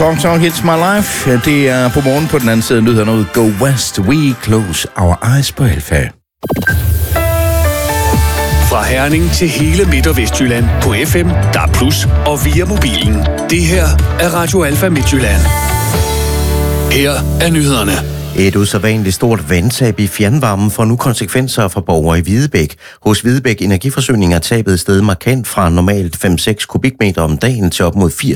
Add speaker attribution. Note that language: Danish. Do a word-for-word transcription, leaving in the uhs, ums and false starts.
Speaker 1: Talk Talk It's My Life. Det er på morgen på den anden side af nyhederne ud. Go West, we close our eyes på Alfa.
Speaker 2: Fra Herning til hele Midt- og Vestjylland på F M, D A B plus, og via mobilen. Det her er Radio Alfa Midtjylland. Her er nyhederne.
Speaker 3: Et usædvanligt stort vandtab i fjernvarmen får nu konsekvenser for borgere i Hvidebæk. Hos Hvidebæk Energiforsyning er tabet steget markant fra normalt fem til seks kubikmeter om dagen til op mod firs